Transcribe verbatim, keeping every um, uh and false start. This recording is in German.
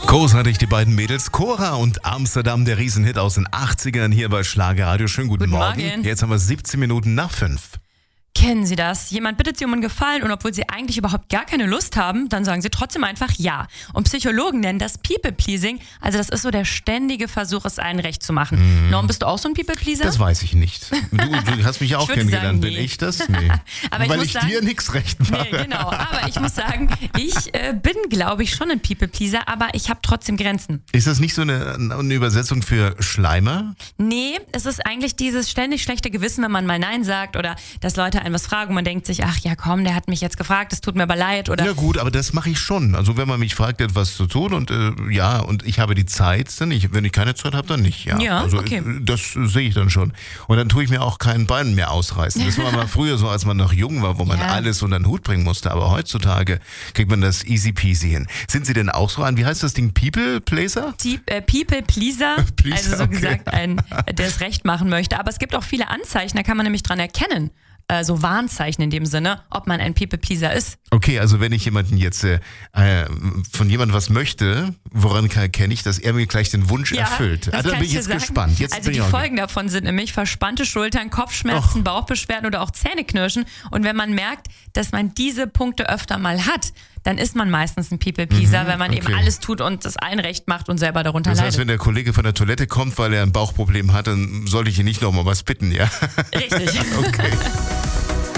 Großartig, die beiden Mädels. Cora und Amsterdam, der Riesenhit aus den achtzigern hier bei Schlagerradio. Schönen guten, Guten Morgen. Morgen. Jetzt haben wir siebzehn Minuten nach fünf. Kennen Sie das? Jemand bittet Sie um einen Gefallen und obwohl Sie eigentlich überhaupt gar keine Lust haben, dann sagen Sie trotzdem einfach ja. Und Psychologen nennen das People-Pleasing. Also das ist so der ständige Versuch, es allen recht zu machen. Mhm. Norm, bist du auch so ein People-Pleaser? Das weiß ich nicht. Du, du hast mich ja auch Ich würde kennengelernt. sagen, Bin nee. ich das? Nee. Aber ich Weil muss ich sagen- dir nichts recht mache. Nee, genau. Aber ich muss sagen, ich äh, bin, glaube ich, schon ein People-Pleaser, aber ich habe trotzdem Grenzen. Ist das nicht so eine, eine Übersetzung für Schleimer? Nee, es ist eigentlich dieses ständig schlechte Gewissen, wenn man mal Nein sagt oder dass Leute einen was fragen und man denkt sich, ach ja komm, der hat mich jetzt gefragt, es tut mir aber leid. Oder Na gut, aber das mache ich schon. Also wenn man mich fragt, etwas zu tun und äh, ja, und ich habe die Zeit, dann nicht. Wenn ich keine Zeit habe, dann nicht. Ja, Ja, also okay. äh, das äh, sehe ich dann schon. Und dann tue ich mir auch kein Bein mehr ausreißen. Das war mal früher so, als man noch jung war, wo man Ja. alles unter den Hut bringen musste. Aber heutzutage kriegt man das easy peasy hin. Sind Sie denn auch so ein, wie heißt das Ding, People Pleaser? Die, äh, People Pleaser, Pleaser, also so okay. gesagt ein, der es recht machen möchte. Aber es gibt auch viele Anzeichen, da kann man nämlich dran erkennen, äh, so Warnzeichen in dem Sinne, ob man ein People Pleaser ist. Okay, also wenn ich jemanden jetzt äh, äh, von jemandem was möchte, woran erkenne ich, dass er mir gleich den Wunsch erfüllt? das Also da kann bin ich dir jetzt sagen. gespannt. Jetzt also bin die ich auch Folgen davon sind nämlich verspannte Schultern, Kopfschmerzen, Bauchbeschwerden oder auch Zähneknirschen. Und wenn man merkt, dass man diese Punkte öfter mal hat, dann ist man meistens ein People-Pleaser, Mhm, wenn man eben okay. alles tut und es allen recht macht und selber darunter Das heißt, leidet. wenn der Kollege von der Toilette kommt, weil er ein Bauchproblem hat, dann soll ich ihn nicht nochmal was bitten, ja? Richtig. Okay.